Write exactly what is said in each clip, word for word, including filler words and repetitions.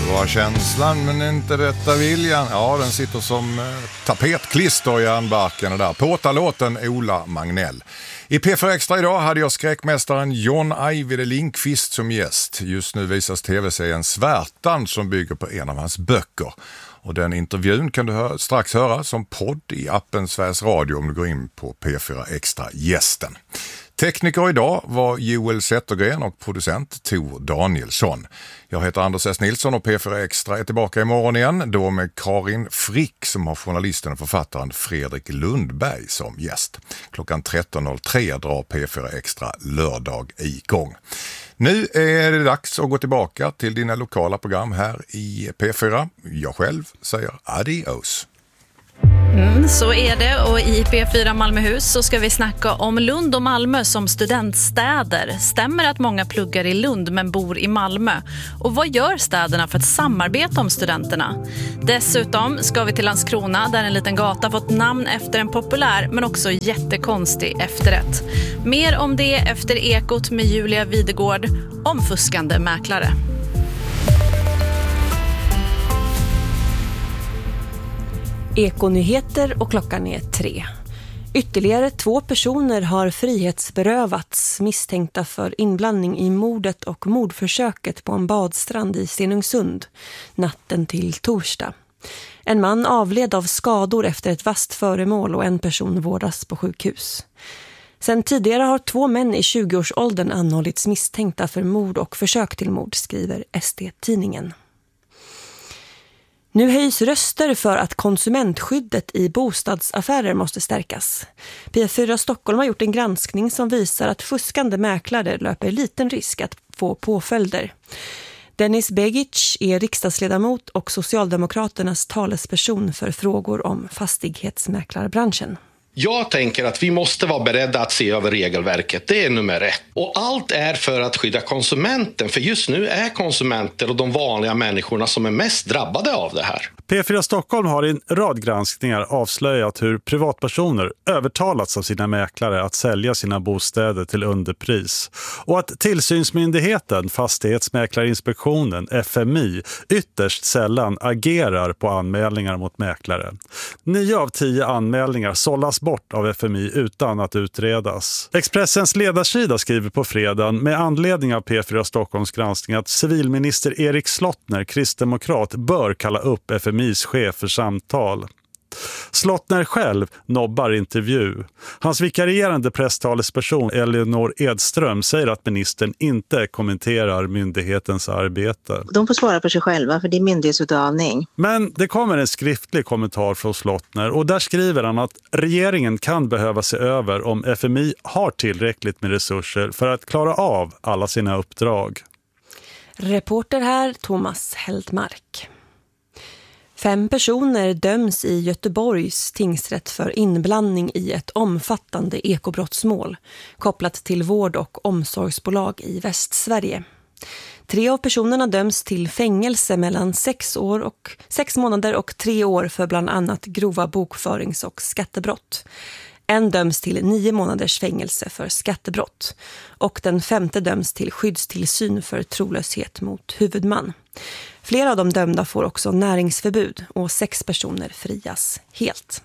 var känslan men inte rätta viljan. Ja, den sitter som eh, tapetklister i järnbarken där. Påtalåten Ola Magnell. I P fyra Extra idag hade jag skräckmästaren John Ajvide Lindqvist som gäst. Just nu visas tv-serien Svärtan som bygger på en av hans böcker. Och den intervjun kan du hö- strax höra som podd i appen Sveriges Radio om du går in på P fyra Extra gästen. Tekniker idag var Joel Zettergren och producent Tor Danielsson. Jag heter Anders S. Nilsson och P fyra Extra är tillbaka imorgon igen. Då med Karin Frick som har journalisten och författaren Fredrik Lundberg som gäst. Klockan tretton noll tre drar P fyra Extra lördag igång. Nu är det dags att gå tillbaka till dina lokala program här i P fyra. Jag själv säger adios. Mm, så är det, och i P fyra Malmöhus så ska vi snacka om Lund och Malmö som studentstäder. Stämmer att många pluggar i Lund men bor i Malmö? Och vad gör städerna för att samarbeta om studenterna? Dessutom ska vi till Landskrona där en liten gata fått namn efter en populär men också jättekonstig efterrätt. Mer om det efter Ekot med Julia Videgård om fuskande mäklare. Ekonyheter och klockan är tre. Ytterligare två personer har frihetsberövats misstänkta för inblandning i mordet och mordförsöket på en badstrand i Stenungsund natten till torsdag. En man avled av skador efter ett vasst föremål och en person vårdas på sjukhus. Sen tidigare har två män i tjugoårsåldern anhållits misstänkta för mord och försök till mord, skriver S D-tidningen. Nu höjs röster för att konsumentskyddet i bostadsaffärer måste stärkas. P fyra Stockholm har gjort en granskning som visar att fuskande mäklare löper liten risk att få påföljder. Dennis Begic är riksdagsledamot och Socialdemokraternas talesperson för frågor om fastighetsmäklarbranschen. Jag tänker att vi måste vara beredda att se över regelverket. Det är nummer ett. Och allt är för att skydda konsumenten. För just nu är konsumenter och de vanliga människorna som är mest drabbade av det här. P fyra Stockholm har i en rad granskningar avslöjat hur privatpersoner övertalats av sina mäklare att sälja sina bostäder till underpris. Och att tillsynsmyndigheten, Fastighetsmäklarinspektionen, F M I, ytterst sällan agerar på anmälningar mot mäklare. Nio av tio anmälningar sållas bort av F M I utan att utredas. Expressens ledarsida skriver på fredagen med anledning av P fyra Stockholms granskning att civilminister Erik Slottner, kristdemokrat, bör kalla upp F M I:s chef för samtal. Slottner själv nobbar intervju. Hans vikarierande presstalesperson Elinor Edström säger att ministern inte kommenterar myndighetens arbete. De får svara för sig själva för det är myndighetsutövning. Men det kommer en skriftlig kommentar från Slottner och där skriver han att regeringen kan behöva se över om F M I har tillräckligt med resurser för att klara av alla sina uppdrag. Reporter här Thomas Heldmark. Fem personer döms i Göteborgs tingsrätt för inblandning i ett omfattande ekobrottsmål kopplat till vård- och omsorgsbolag i Västsverige. Tre av personerna döms till fängelse mellan sex, år och, sex månader och tre år för bland annat grova bokförings- och skattebrott. En döms till nio månaders fängelse för skattebrott och den femte döms till skyddstillsyn för trolöshet mot huvudman. Flera av de dömda får också näringsförbud och sex personer frias helt.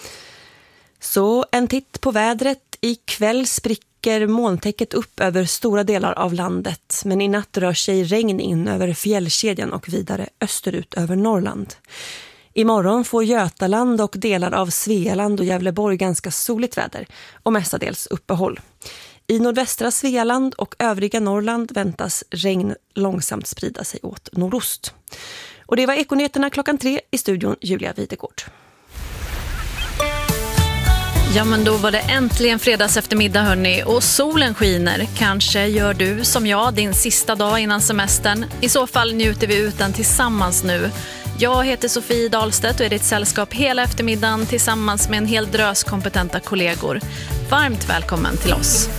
Så en titt på vädret. Ikväll spricker molntäcket upp över stora delar av landet, men i natt rör sig regn in över fjällkedjan och vidare österut över Norrland. Imorgon får Götaland och delar av Svealand och Gävleborg ganska soligt väder och mestadels uppehåll. I nordvästra Svealand och övriga Norrland väntas regn långsamt sprida sig åt nordost. Och det var Ekonyheterna klockan tre i studion Julia Videgård. Ja, men då var det äntligen fredags eftermiddag hörni och solen skiner. Kanske gör du som jag din sista dag innan semestern. I så fall njuter vi ut den tillsammans nu. Jag heter Sofie Dahlstedt och är ditt sällskap hela eftermiddagen tillsammans med en hel drös kompetenta kollegor. Varmt välkommen till oss.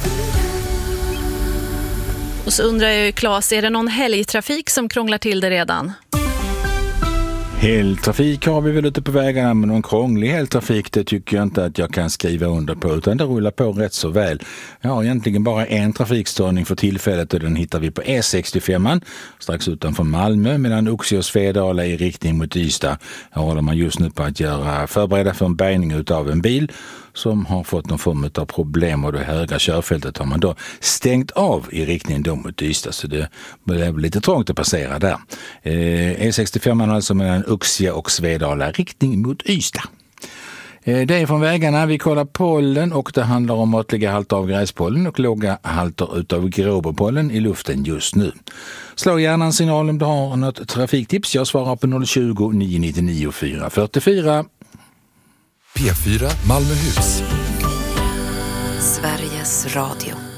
Och så undrar jag ju, Claes, är det någon helgtrafik som krånglar till det redan? Heltrafik har vi väl ute på vägarna, men någon krånglig heltrafik det tycker jag inte att jag kan skriva under på, utan det rullar på rätt så väl. Jag har egentligen bara en trafikstörning för tillfället och den hittar vi på E sextiofem strax utanför Malmö mellan Oxie och Svedala i riktning mot Ystad. Här håller man just nu på att göra förbereda för en bärgning utav en bil som har fått någon form av problem, och det höga körfältet har man då stängt av i riktning då mot Ystad, så det blev lite trångt att passera där. E sextiofem alltså mellan Oxie och Svedala riktning mot Ystad. Det är från vägarna. Vi kollar pollen och det handlar om måttliga halter av gräspollen och låga halter utav gråbopollen i luften just nu. Slå gärna en signal om du har något trafiktips. Jag svarar på noll tjugo, nio nittionio, fyra fyrtiofyra. P fyra Malmöhus. Sveriges Radio.